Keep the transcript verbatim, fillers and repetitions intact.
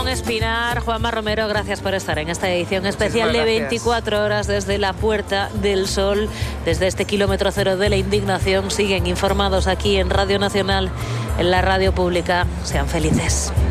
Ramón Espinar, Juanma Romero, gracias por estar en esta edición especial de veinticuatro horas desde la Puerta del Sol, desde este kilómetro cero de la indignación. Siguen informados aquí en Radio Nacional, en la radio pública. Sean felices.